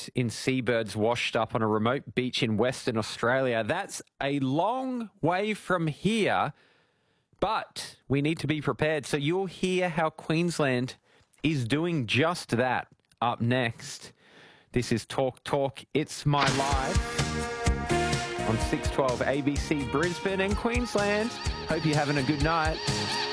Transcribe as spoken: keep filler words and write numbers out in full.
boat in seabirds washed up on a remote beach in Western Australia. That's a long way from here, but we need to be prepared. So you'll hear how Queensland is doing just that up next. This is Talk Talk, It's My Life on six twelve A B C Brisbane and Queensland. Hope you're having a good night.